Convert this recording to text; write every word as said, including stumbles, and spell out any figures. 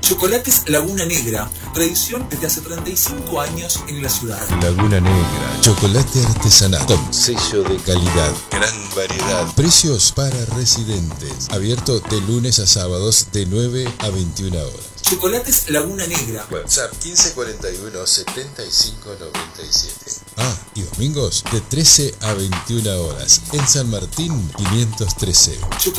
Chocolates Laguna Negra, tradición desde hace treinta y cinco años en la ciudad. Laguna Negra, chocolate artesanal con sello de calidad, gran variedad, precios para residentes, abierto de lunes a sábados de nueve a veintiuna horas. Chocolates Laguna Negra. WhatsApp quince cuarenta y uno setenta y cinco noventa y siete. Ah, y domingos de trece a veintiuna horas en San Martín quinientos trece.